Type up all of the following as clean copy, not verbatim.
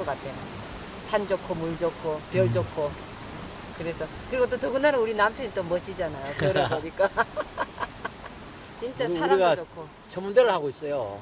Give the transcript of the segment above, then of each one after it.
같아요. 산 좋고 물 좋고 별 좋고. 그래서 그리고 또 더군다나 우리 남편이 또 멋지잖아요. 별을 보니까. 진짜 사람도 좋고. 천문대를 하고 있어요.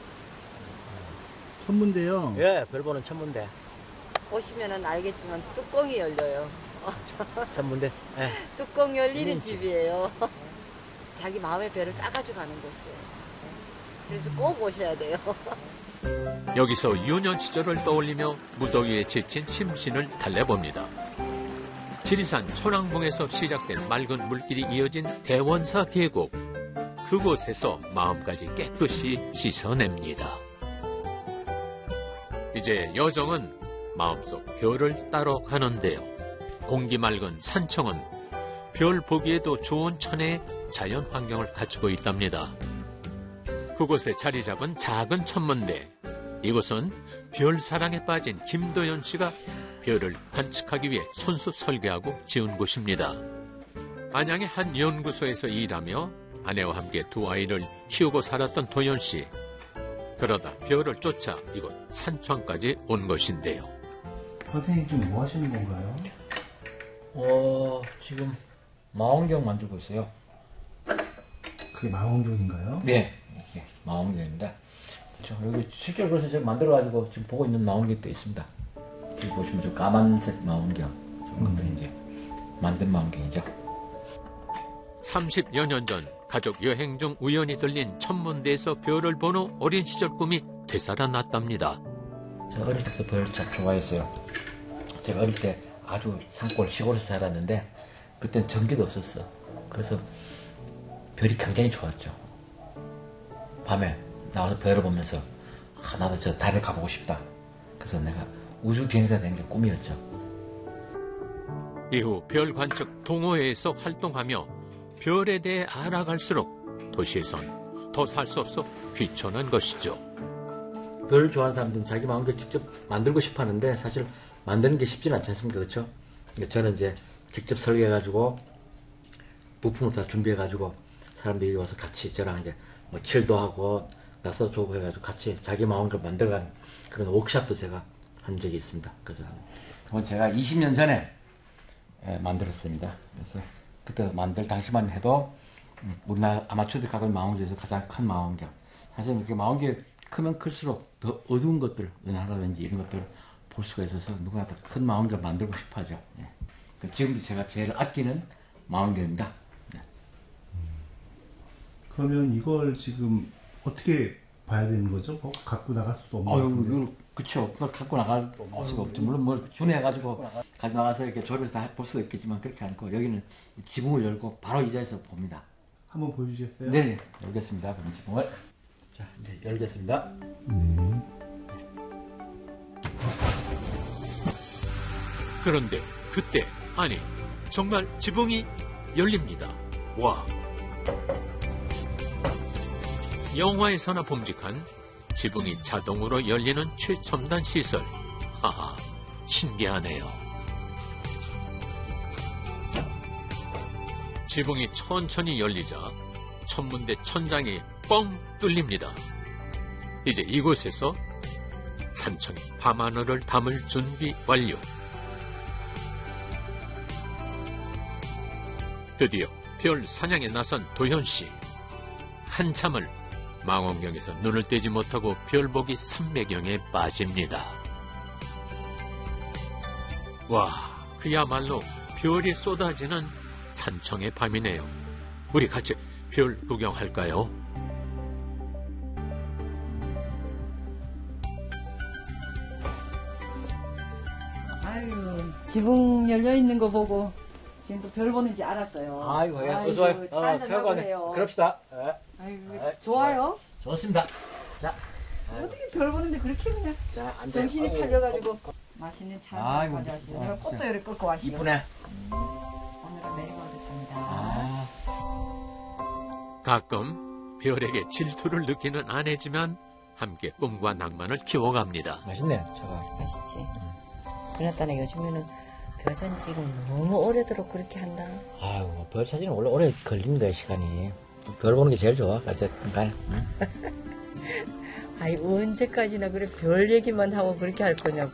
천문대요? 예, 별 보는 천문대. 보시면은 알겠지만 뚜껑이 열려요. 천문대. 예. 뚜껑 열리는 집이에요. 자기 마음의 별을 따가지고 가는 곳이에요. 그래서 꼭 오셔야 돼요. 여기서 유년 시절을 떠올리며 무더위에 지친 심신을 달래봅니다. 지리산 소낭봉에서 시작된 맑은 물길이 이어진 대원사 계곡. 그곳에서 마음까지 깨끗이 씻어냅니다. 이제 여정은 마음속 별을 따러 가는데요. 공기 맑은 산청은 별 보기에도 좋은 천혜의 자연 환경을 갖추고 있답니다. 그곳에 자리 잡은 작은 천문대. 이곳은 별 사랑에 빠진 김도연 씨가 별을 관측하기 위해 손수 설계하고 지은 곳입니다. 안양의 한 연구소에서 일하며 아내와 함께 두 아이를 키우고 살았던 도연 씨. 그러다 별을 쫓아 이곳 산청까지 온 것인데요. 선생님 지금 뭐 하시는 건가요? 지금 망원경 만들고 있어요. 그게 망원경인가요? 네, 이게 망원경입니다. 여기 실제로 그래서 제가 만들어가지고 지금 보고 있는 망원경이 또 있습니다. 여기 보시면 저 까만색 망원경. 저는 이제 만든 망원경이죠. 30여 년 전 가족 여행 중 우연히 들린 천문대에서 별을 보는 어린 시절 꿈이 되살아났답니다. 제가 어릴 때부터 별을 참 좋아했어요. 제가 어릴 때 아주 산골 시골에서 살았는데 그땐 전기도 없었어. 그래서 별이 굉장히 좋았죠. 밤에 나와서 별을 보면서 나도 저 달에 가보고 싶다. 그래서 내가 우주 비행사 된 게 꿈이었죠. 이후 별 관측 동호회에서 활동하며 별에 대해 알아갈수록 도시에선 더 살 수 없어 귀촌한 것이죠. 별을 좋아하는 사람들은 자기 망원경 직접 만들고 싶어 하는데 사실 만드는 게 쉽지는 않지 않습니까? 그렇죠? 저는 이제 직접 설계해가지고 부품을 다 준비해가지고 사람들이 와서 같이 저랑 이제 뭐 칠도 하고 나서 조고 해가지고 같이 자기 망원경을 만들어가는 그런 워크숍도 제가 한 적이 있습니다. 그래서 그건 제가 20년 전에 만들었습니다. 그래서 그때 만들 당시만 해도 우리나라 아마추어들 갖고 있는 망원경 중에서 가장 큰 망원경. 사실 이렇게 망원경이 크면 클수록 더 어두운 것들, 은하라든지 이런 것들을 볼 수가 있어서 누구나 더 큰 망원경을 만들고 싶어 하죠. 예. 지금도 제가 제일 아끼는 망원경입니다. 예. 그러면 이걸 지금 어떻게 봐야 되는 거죠? 갖고 나갈 수도 없는 것 같은데. 그쵸. 그걸 갖고 나갈 수가 없죠. 물론 뭘 준해가지고 가지고 나가서 이렇게 조립해서 다 볼 수도 있겠지만 그렇지 않고 여기는 지붕을 열고 바로 이 자리에서 봅니다. 한번 보여주시겠어요? 네, 열겠습니다. 그럼 지붕을. 자, 이제 열겠습니다. 그런데 그때 아니 정말 지붕이 열립니다. 와! 영화에서나 봄직한 지붕이 자동으로 열리는 최첨단 시설. 하하, 신기하네요. 지붕이 천천히 열리자 천문대 천장이 뻥 뚫립니다. 이제 이곳에서 산청의 밤하늘을 담을 준비 완료. 드디어 별 사냥에 나선 도현 씨. 한참을 망원경에서 눈을 떼지 못하고 별보기 삼매경에 빠집니다. 와, 그야말로 별이 쏟아지는 산청의 밤이네요. 우리 같이 별 구경할까요? 아유, 지붕 열려 있는 거 보고 지금 또 별 보는지 알았어요. 아이고, 예, 어서 와요. 잘하네. 그럽시다. 아이고, 좋아요. 좋습니다. 자, 어떻게 별 보는데 그렇게 그냥 자, 앉아요. 정신이 팔려가지고 맛있는 차 아이고, 가져가시고 내가 꽃도 이렇게 꺾고 와시고 이쁘네. 오늘은 내리막도 잡니다. 아, 가끔 별에게 질투를 느끼는 아내지만 함께 꿈과 낭만을 키워갑니다. 맛있네, 저거. 맛있지. 그랬더니 요즘에는 별사진 찍으면 너무 오래도록 그렇게 한다. 아이고, 별 사진은 원래 오래 걸리는 거야, 시간이. 별 보는 게 제일 좋아. 어쨌든 간에. 응? 아이 언제까지나 그래 별 얘기만 하고 그렇게 할 거냐고.